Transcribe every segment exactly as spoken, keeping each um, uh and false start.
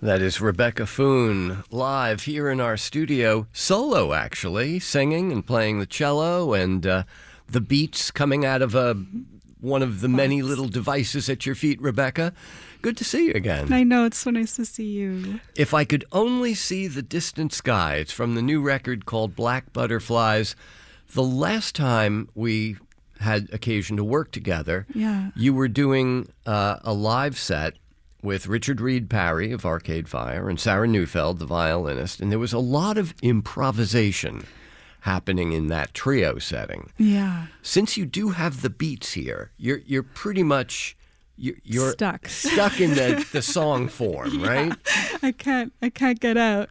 That is Rebecca Foon, live here in our studio, solo actually, singing and playing the cello, and uh, the beats coming out of a, one of the many little devices at your feet, Rebecca. Good to see you again. I know, it's so nice to see you. If I Could Only See the Distant Sky, it's from the new record called Black Butterflies. The last time we had occasion to work together, yeah. you were doing uh, a live set with Richard Reed Parry of Arcade Fire and Sarah Neufeld, the violinist, and there was a lot of improvisation happening in that trio setting. Yeah. Since you do have the beats here, you're you're pretty much you're, you're stuck stuck in the, the song form, yeah. right? I can't I can't get out.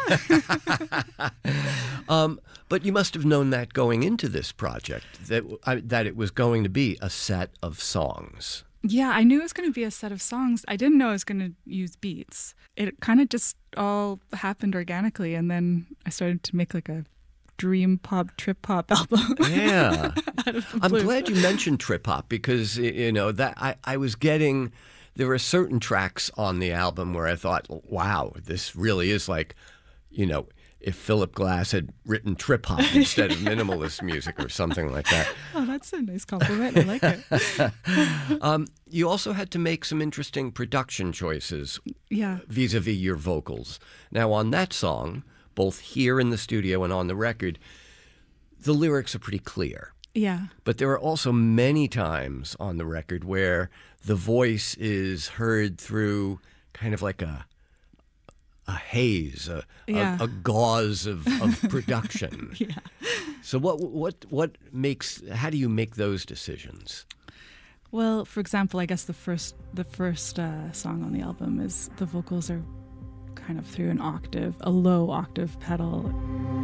um, but you must have known that going into this project that uh, that it was going to be a set of songs. Yeah, I knew it was going to be a set of songs. I didn't know I was going to use beats. It kind of just all happened organically, and then I started to make like a dream pop, trip hop album. Yeah. I'm glad you mentioned trip hop because, you know, that I, I was getting, there were certain tracks on the album where I thought, wow, this really is like, you know, if Philip Glass had written trip hop instead of minimalist music or something like that. Oh, that's a nice compliment. I like it. um, you also had to make some interesting production choices yeah. vis-a-vis your vocals. Now, on that song, both here in the studio and on the record, the lyrics are pretty clear. Yeah. But there are also many times on the record where the voice is heard through kind of like a a haze, a, yeah. a, a gauze of, of production. yeah. So what what what makes how do you make those decisions? Well, for example, I guess the first the first uh, song on the album is the vocals are kind of through an octave, a low octave pedal.